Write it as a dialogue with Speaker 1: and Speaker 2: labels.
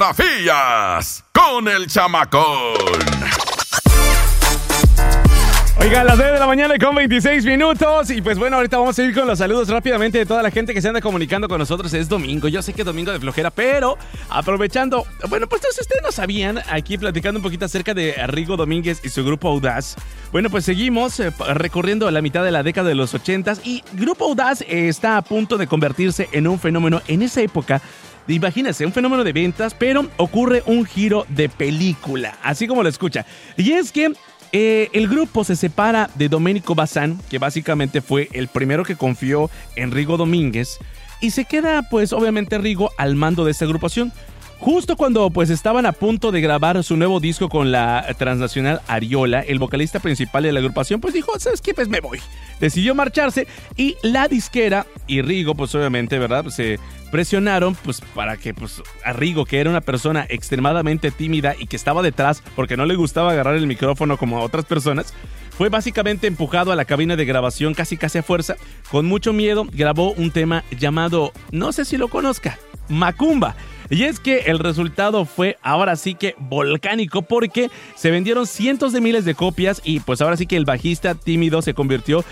Speaker 1: Tafillas con el chamacón.
Speaker 2: Oigan, las 9 de la mañana con 26 minutos. Y pues bueno, ahorita vamos a ir con los saludos rápidamente de toda la gente que se anda comunicando con nosotros. Es domingo, yo sé que es domingo de flojera, pero aprovechando, bueno, pues ustedes no sabían, aquí platicando un poquito acerca de Rigo Domínguez y su Grupo Audaz. Bueno, pues seguimos recorriendo la mitad de la década de los 80s y Grupo Audaz está a punto de convertirse en un fenómeno en esa época. Imagínense, un fenómeno de ventas, pero ocurre un giro de película, así como lo escucha. Y es que el grupo se separa de Domenico Bazán, que básicamente fue el primero que confió en Rigo Domínguez, y se queda, pues, obviamente Rigo al mando de esta agrupación. Justo cuando, pues, estaban a punto de grabar su nuevo disco con la transnacional Ariola, el vocalista principal de la agrupación, pues dijo, ¿sabes qué? Pues me voy. Decidió marcharse y la disquera y Rigo, pues, obviamente, ¿verdad? Pues, se presionaron, pues, para que, pues, a Rigo, que era una persona extremadamente tímida y que estaba detrás porque no le gustaba agarrar el micrófono como a otras personas, fue básicamente empujado a la cabina de grabación casi a fuerza. Con mucho miedo grabó un tema llamado, no sé si lo conozca, Macumba. Y es que el resultado fue ahora sí que volcánico porque se vendieron cientos de miles de copias y pues ahora sí que el bajista tímido se convirtió